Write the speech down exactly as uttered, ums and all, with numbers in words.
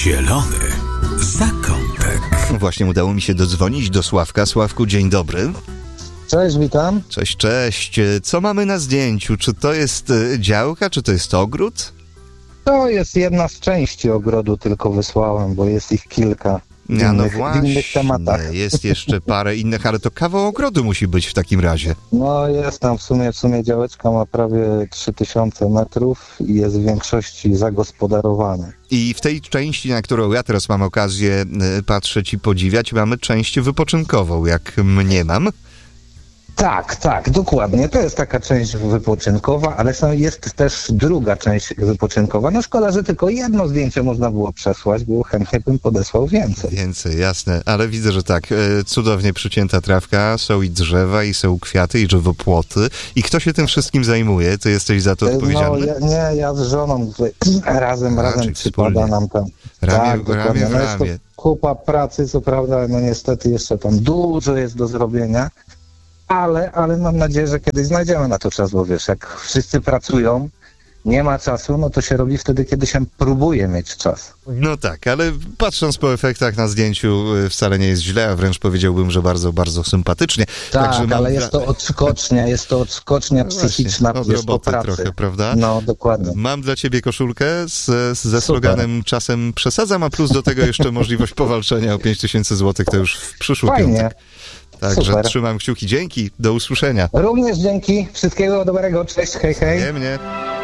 Zielony zakątek. Właśnie udało mi się dodzwonić do Sławka. Sławku, dzień dobry. Cześć, witam. Cześć, cześć. Co mamy na zdjęciu? Czy to jest działka, czy to jest ogród? To jest jedna z części ogrodu, tylko wysłałem, bo jest ich kilka w, Ja, no innych, właśnie, w innych tematach. jest jeszcze parę innych, ale to kawał ogrodu musi być w takim razie. No jest tam w sumie, w sumie działeczka ma prawie trzy tysiące metrów i jest w większości zagospodarowane. I w tej części, na którą ja teraz mam okazję y, patrzeć i podziwiać, mamy część wypoczynkową, jak mniemam. Tak, tak, dokładnie. To jest taka część wypoczynkowa, ale są, jest też druga część wypoczynkowa. No szkoda, że tylko jedno zdjęcie można było przesłać, bo chętnie bym podesłał więcej. Więcej, jasne, ale widzę, że tak, y, cudownie przycięta trawka, są i drzewa, i są kwiaty, i drzewopłoty. I kto się tym wszystkim zajmuje? Ty jesteś za to No, odpowiedzialny? ja, nie, ja z żoną tutaj razem, A, razem czyli przypada wspólnie. nam tam. Ramię, tak, ramię dokładnie. w No jest to ramię. kupa pracy, co prawda, no niestety jeszcze tam dużo jest do zrobienia, ale, ale mam nadzieję, że kiedyś znajdziemy na to czas, bo wiesz, jak wszyscy pracują, nie ma czasu, no to się robi wtedy, kiedy się próbuje mieć czas. No tak, ale patrząc po efektach na zdjęciu y, wcale nie jest źle, a wręcz powiedziałbym, że bardzo, bardzo sympatycznie. Tak, Także mam ale dla- jest to odskocznia, jest to odskocznia No właśnie, psychiczna, od wiesz, po roboty pracy. trochę, prawda? No, dokładnie. Mam dla ciebie koszulkę z, z, ze Super. sloganem czasem przesadzam, a plus do tego jeszcze możliwość powalczenia o pięć tysięcy złotych, to już w przyszły Fajnie. piątek. Także Super. trzymam kciuki, dzięki, do usłyszenia. Również dzięki, wszystkiego dobrego, cześć, hej, hej. Nie mnie.